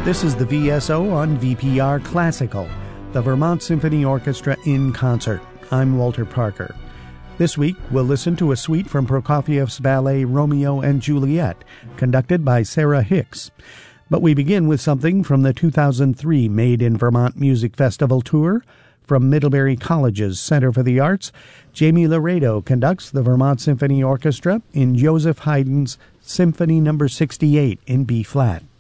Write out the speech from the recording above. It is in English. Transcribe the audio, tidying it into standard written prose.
This is the VSO on VPR Classical, the Vermont Symphony Orchestra in concert. I'm Walter Parker. This week, we'll listen to a suite from Prokofiev's ballet Romeo and Juliet, conducted by Sarah Hicks. But we begin with something from the 2003 Made in Vermont Music Festival tour. From Middlebury College's Center for the Arts, Jamie Laredo conducts the Vermont Symphony Orchestra in Joseph Haydn's Symphony No. 68 in B-flat.